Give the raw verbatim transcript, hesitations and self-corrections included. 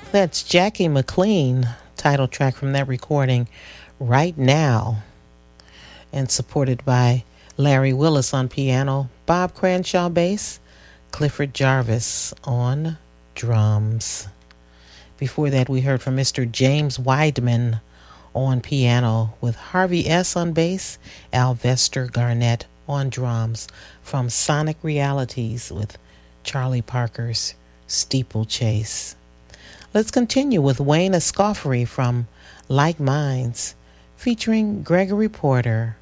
That's Jackie McLean, title track from that recording, Right Now, and supported by Larry Willis on piano, Bob Cranshaw bass, Clifford Jarvis on drums. Before that, we heard from Mister James Weidman on piano with Harvey S. on bass, Alvester Garnett on drums from Sonic Realities with Charlie Parker's Steeplechase. Let's continue with Wayne Escoffery from Like Minds featuring Gregory Porter